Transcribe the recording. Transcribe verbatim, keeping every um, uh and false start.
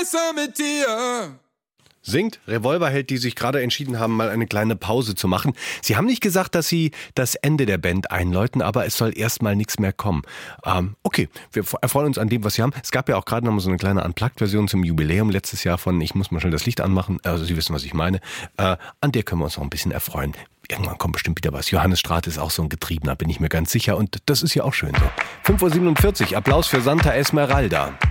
besser mit dir. Singt Revolverheld, die sich gerade entschieden haben, mal eine kleine Pause zu machen. Sie haben nicht gesagt, dass sie das Ende der Band einläuten, aber es soll erstmal nichts mehr kommen. Ähm, okay, wir erfreuen uns an dem, was Sie haben. Es gab ja auch gerade noch mal so eine kleine Unplugged-Version zum Jubiläum letztes Jahr von Ich muss mal schnell das Licht anmachen. Also Sie wissen, was ich meine. Äh, an der können wir uns noch ein bisschen erfreuen. Irgendwann kommt bestimmt wieder was. Johannes Straat ist auch so ein Getriebener, bin ich mir ganz sicher. Und das ist ja auch schön so. fünf Uhr siebenundvierzig, Applaus für Santa Esmeralda.